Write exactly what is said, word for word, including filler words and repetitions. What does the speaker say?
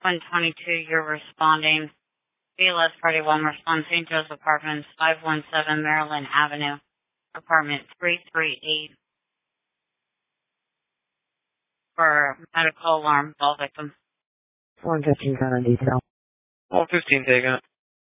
one twenty-two, you're responding. B L S Party one, respond Saint Joe's Apartments, five one seven Maryland Avenue, apartment three three eight, for medical alarm, ball victim. one fifteen, kind of detail. one fifteen, taking it.